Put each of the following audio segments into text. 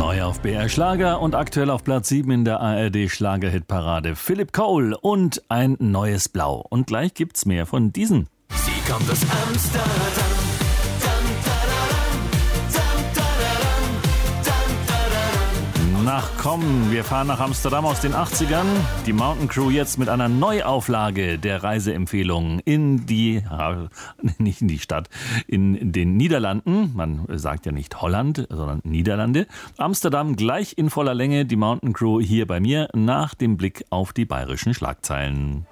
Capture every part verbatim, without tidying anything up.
Neu auf B R Schlager und aktuell auf Platz sieben in der A R D Schlagerhitparade. Philip Cole und ein neues Blau. Und gleich gibt's mehr von diesen. Sie kommt aus Amsterdam. Ach komm, wir fahren nach Amsterdam aus den achtzigern. Die Mountain Crew jetzt mit einer Neuauflage der Reiseempfehlungen in die, äh, nicht in die Stadt, in den Niederlanden. Man sagt ja nicht Holland, sondern Niederlande. Amsterdam gleich in voller Länge. Die Mountain Crew hier bei mir nach dem Blick auf die bayerischen Schlagzeilen.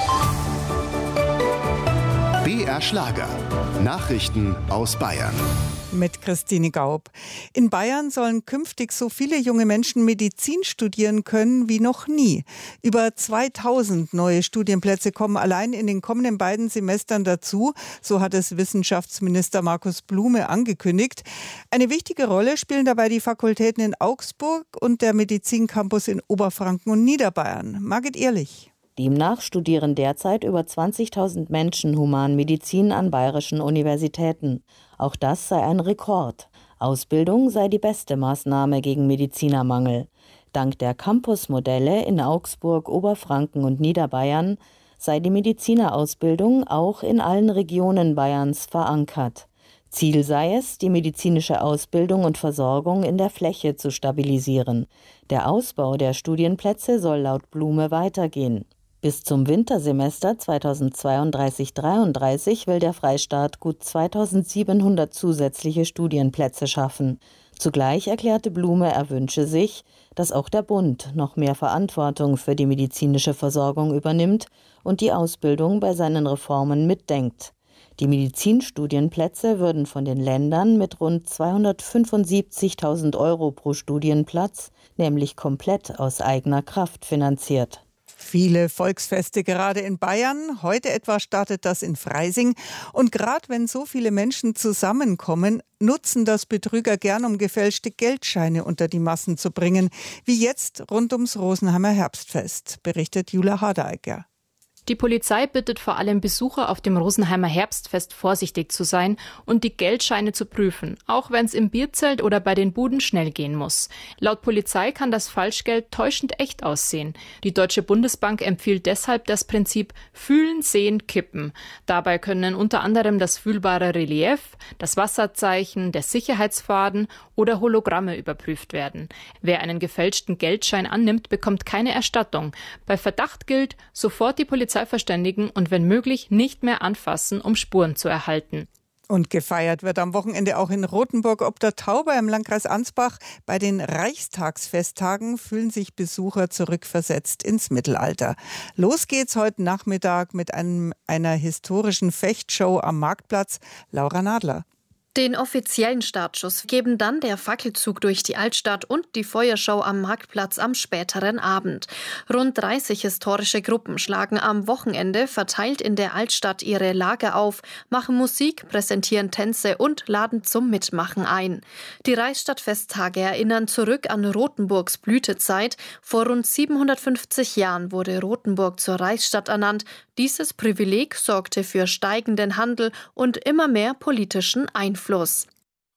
B R Schlager. Nachrichten aus Bayern. Mit Christine Gaub. In Bayern sollen künftig so viele junge Menschen Medizin studieren können wie noch nie. Über zweitausend neue Studienplätze kommen allein in den kommenden beiden Semestern dazu. So hat es Wissenschaftsminister Markus Blume angekündigt. Eine wichtige Rolle spielen dabei die Fakultäten in Augsburg und der Medizincampus in Oberfranken und Niederbayern. Margit Ehrlich. Demnach studieren derzeit über zwanzigtausend Menschen Humanmedizin an bayerischen Universitäten. Auch das sei ein Rekord. Ausbildung sei die beste Maßnahme gegen Medizinermangel. Dank der Campusmodelle in Augsburg, Oberfranken und Niederbayern sei die Medizinerausbildung auch in allen Regionen Bayerns verankert. Ziel sei es, die medizinische Ausbildung und Versorgung in der Fläche zu stabilisieren. Der Ausbau der Studienplätze soll laut Blume weitergehen. Bis zum Wintersemester zweitausendzweiunddreißig dreiunddreißig will der Freistaat gut zweitausendsiebenhundert zusätzliche Studienplätze schaffen. Zugleich erklärte Blume, er wünsche sich, dass auch der Bund noch mehr Verantwortung für die medizinische Versorgung übernimmt und die Ausbildung bei seinen Reformen mitdenkt. Die Medizinstudienplätze würden von den Ländern mit rund zweihundertfünfundsiebzigtausend Euro pro Studienplatz, nämlich komplett aus eigener Kraft finanziert. Viele Volksfeste gerade in Bayern. Heute etwa startet das in Freising. Und gerade wenn so viele Menschen zusammenkommen, nutzen das Betrüger gern, um gefälschte Geldscheine unter die Massen zu bringen. Wie jetzt rund ums Rosenheimer Herbstfest, berichtet Jula Hardeigger. Die Polizei bittet vor allem Besucher auf dem Rosenheimer Herbstfest vorsichtig zu sein und die Geldscheine zu prüfen, auch wenn es im Bierzelt oder bei den Buden schnell gehen muss. Laut Polizei kann das Falschgeld täuschend echt aussehen. Die Deutsche Bundesbank empfiehlt deshalb das Prinzip Fühlen, Sehen, Kippen. Dabei können unter anderem das fühlbare Relief, das Wasserzeichen, der Sicherheitsfaden oder Hologramme überprüft werden. Wer einen gefälschten Geldschein annimmt, bekommt keine Erstattung. Bei Verdacht gilt, sofort die Polizei verständigen und wenn möglich nicht mehr anfassen, um Spuren zu erhalten. Und gefeiert wird am Wochenende auch in Rothenburg ob der Tauber im Landkreis Ansbach. Bei den Reichstagsfesttagen fühlen sich Besucher zurückversetzt ins Mittelalter. Los geht's heute Nachmittag mit einem, einer historischen Fechtshow am Marktplatz. Laura Nadler. Den offiziellen Startschuss geben dann der Fackelzug durch die Altstadt und die Feuershow am Marktplatz am späteren Abend. Rund dreißig historische Gruppen schlagen am Wochenende verteilt in der Altstadt ihre Lager auf, machen Musik, präsentieren Tänze und laden zum Mitmachen ein. Die Reichsstadtfesttage erinnern zurück an Rothenburgs Blütezeit. Vor rund siebenhundertfünfzig Jahren wurde Rothenburg zur Reichsstadt ernannt. Dieses Privileg sorgte für steigenden Handel und immer mehr politischen Einfluss.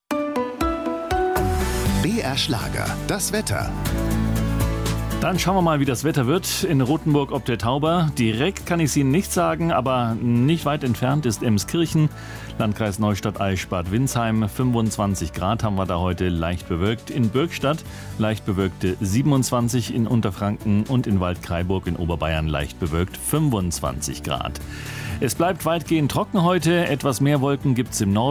B R Schlager, das Wetter. Dann schauen wir mal, wie das Wetter wird in Rothenburg ob der Tauber. Direkt kann ich es Ihnen nicht sagen, aber nicht weit entfernt ist Emskirchen, Landkreis Neustadt-Aisch-Bad Windsheim. fünfundzwanzig Grad haben wir da heute, leicht bewölkt. In Bürgstadt leicht bewölkte siebenundzwanzig, in Unterfranken und in Waldkraiburg in Oberbayern leicht bewölkt fünfundzwanzig Grad. Es bleibt weitgehend trocken heute, etwas mehr Wolken gibt es im Norden.